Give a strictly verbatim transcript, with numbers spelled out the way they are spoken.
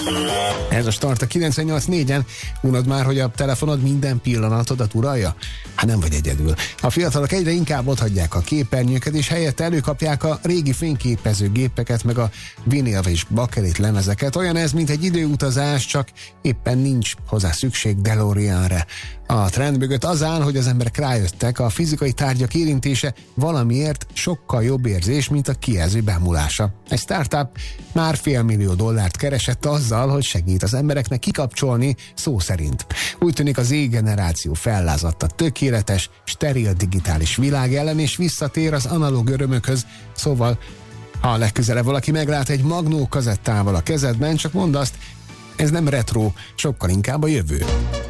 Ez a Start a kilencvennyolc négyen. Unod már, hogy a telefonod minden pillanatodat uralja? Hát nem vagy egyedül. A fiatalok egyre inkább otthagyják a képernyőket, és helyette előkapják a régi fényképezőgépeket, meg a vinil és bakelit lemezeket. Olyan ez, mint egy időutazás, csak éppen nincs hozzá szükség DeLoreanre. A trend mögött az áll, hogy az emberek rájöttek, a fizikai tárgyak érintése valamiért sokkal jobb érzés, mint a kijelző bemulása. Egy startup már félmillió dollárt keresett azzal, hogy segít az embereknek kikapcsolni, szó szerint. Úgy tűnik, az Z-generáció fellázadt a tökéletes, steril digitális világ ellen, és visszatér az analóg örömökhöz, szóval ha legközelebb valaki meglát egy magnó kazettával a kezedben, csak mondd azt, ez nem retro, sokkal inkább a jövő.